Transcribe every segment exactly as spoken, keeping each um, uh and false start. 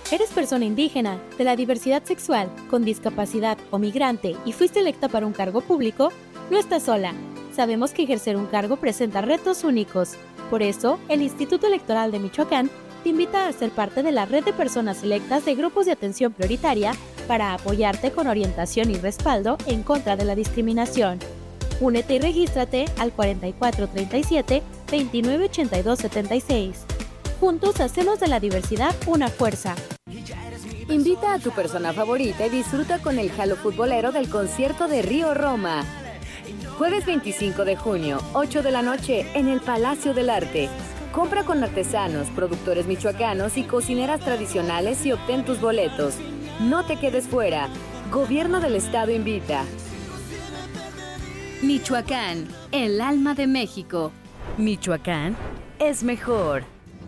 ¿Eres persona indígena, de la diversidad sexual, con discapacidad o migrante y fuiste electa para un cargo público? No estás sola. Sabemos que ejercer un cargo presenta retos únicos. Por eso, el Instituto Electoral de Michoacán te invita a ser parte de la red de personas electas de grupos de atención prioritaria para apoyarte con orientación y respaldo en contra de la discriminación. Únete y regístrate al cuarenta y cuatro treinta y siete, veintinueve ochenta y dos setenta y seis. Juntos hacemos de la diversidad una fuerza. Invita a tu persona favorita y disfruta con el jalo futbolero del concierto de Río Roma. Jueves veinticinco de junio, ocho de la noche, en el Palacio del Arte. Compra con artesanos, productores michoacanos y cocineras tradicionales y obtén tus boletos. No te quedes fuera. Gobierno del Estado invita. Michoacán, el alma de México. Michoacán es mejor.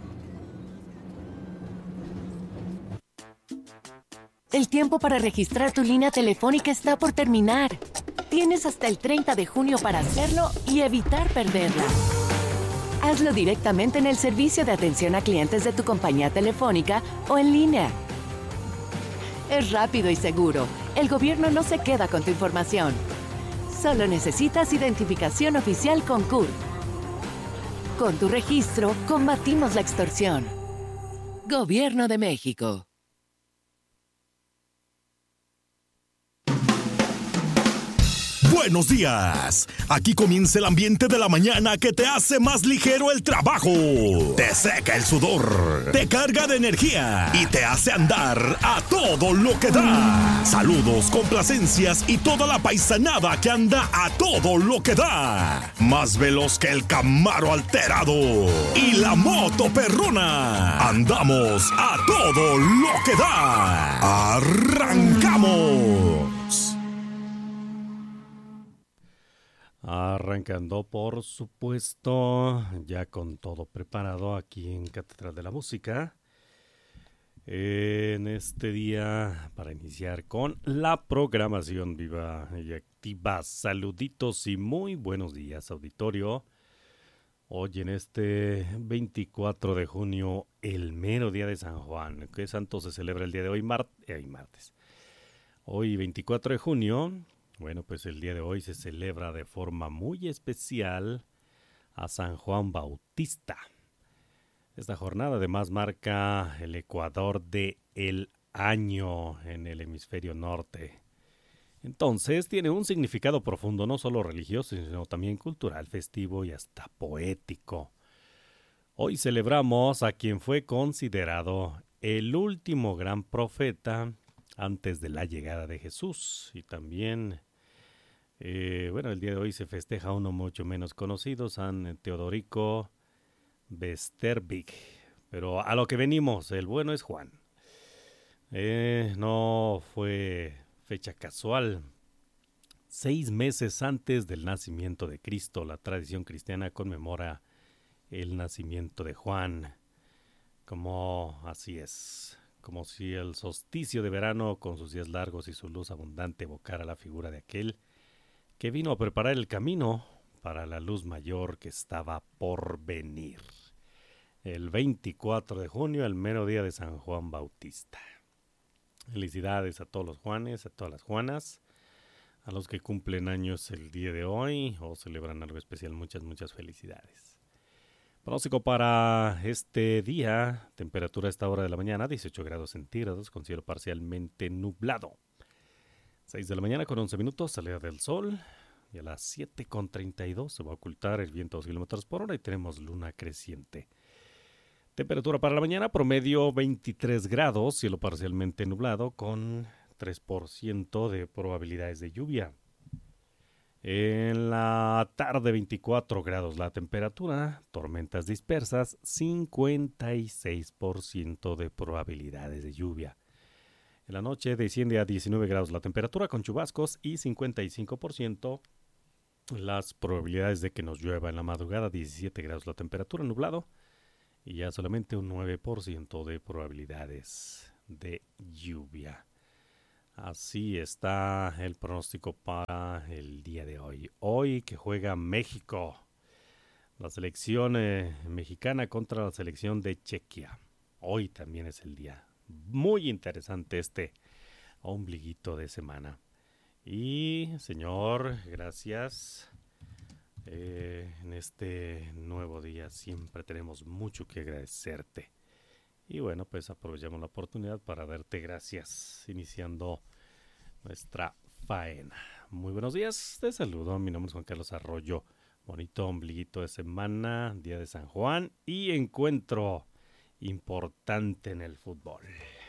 El tiempo para registrar tu línea telefónica está por terminar. Tienes hasta el treinta de junio para hacerlo y evitar perderla. Hazlo directamente en el servicio de atención a clientes de tu compañía telefónica o en línea. Es rápido y seguro. El gobierno no se queda con tu información. Solo necesitas identificación oficial con C U R. Con tu registro, combatimos la extorsión. Gobierno de México. Buenos días. Aquí comienza el ambiente de la mañana que te hace más ligero el trabajo. Te seca el sudor, te carga de energía y te hace andar a todo lo que da. Saludos, complacencias y toda la paisanada que anda a todo lo que da. Más veloz que el Camaro alterado y la moto perrona. Andamos a todo lo que da. ¡Arrancamos! Arrancando, por supuesto, ya con todo preparado aquí en Catedral de la Música. En este día, para iniciar con la programación viva y activa. Saluditos y muy buenos días, auditorio. Hoy en este veinticuatro de junio, el mero día de San Juan. ¿Qué santo se celebra el día de hoy? Mart eh, martes. Hoy veinticuatro de junio... Bueno, pues el día de hoy se celebra de forma muy especial a San Juan Bautista. Esta jornada además marca el ecuador del año en el hemisferio norte. Entonces tiene un significado profundo, no solo religioso, sino también cultural, festivo y hasta poético. Hoy celebramos a quien fue considerado el último gran profeta antes de la llegada de Jesús y también... Eh, bueno, el día de hoy se festeja uno mucho menos conocido, San Teodorico Vestervik. Pero a lo que venimos, el bueno es Juan. Eh, no fue fecha casual. Seis meses antes del nacimiento de Cristo, la tradición cristiana conmemora el nacimiento de Juan. Como así es, como si el solsticio de verano con sus días largos y su luz abundante evocara la figura de aquel que vino a preparar el camino para la luz mayor que estaba por venir. El veinticuatro de junio, el mero día de San Juan Bautista. Felicidades a todos los Juanes, a todas las Juanas, a los que cumplen años el día de hoy o celebran algo especial. Muchas, muchas felicidades. Pronóstico para este día, temperatura a esta hora de la mañana, dieciocho grados centígrados, con cielo parcialmente nublado. seis de la mañana con once minutos, salida del sol, y a las siete con treinta y dos se va a ocultar el viento a dos kilómetros por hora y tenemos luna creciente. Temperatura para la mañana, promedio veintitrés grados, cielo parcialmente nublado con tres por ciento de probabilidades de lluvia. En la tarde veinticuatro grados la temperatura, tormentas dispersas, cincuenta y seis por ciento de probabilidades de lluvia. En la noche desciende a diecinueve grados la temperatura con chubascos y cincuenta y cinco por ciento las probabilidades de que nos llueva. En la madrugada diecisiete grados la temperatura, nublado, y ya solamente un nueve por ciento de probabilidades de lluvia. Así está el pronóstico para el día de hoy. Hoy que juega México, la selección eh, mexicana contra la selección de Chequia. Hoy también es el día muy interesante este ombliguito de semana. Y señor, gracias. Eh, en este nuevo día siempre tenemos mucho que agradecerte. Y bueno, pues aprovechamos la oportunidad para darte gracias, iniciando nuestra faena. Muy buenos días, te saludo, mi nombre es Juan Carlos Arroyo. Bonito ombliguito de semana, día de San Juan y encuentro importante en el fútbol.